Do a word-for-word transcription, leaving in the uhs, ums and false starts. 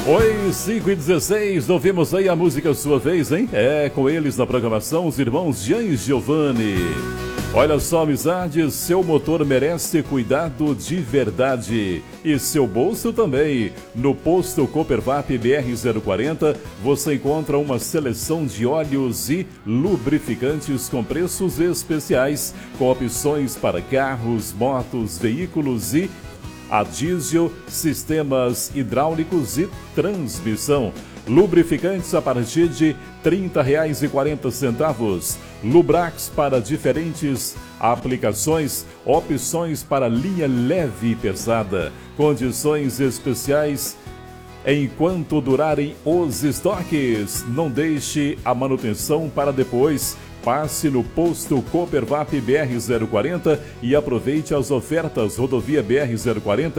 Oi, cinco e dezesseis, ouvimos aí a música Sua Vez, hein? É, com eles na programação, os irmãos Jean e Giovanni. Olha só, amizade, seu motor merece cuidado de verdade. E seu bolso também. No posto Coopervap B R zero quarenta, você encontra uma seleção de óleos e lubrificantes com preços especiais, com opções para carros, motos, veículos e a diesel, sistemas hidráulicos e transmissão. Lubrificantes a partir de trinta reais e quarenta centavos. Lubrax para diferentes aplicações, opções para linha leve e pesada. Condições especiais enquanto durarem os estoques. Não deixe a manutenção para depois. Passe no posto Coopervap B R zero quarenta e aproveite as ofertas. Rodovia B R zero quarenta.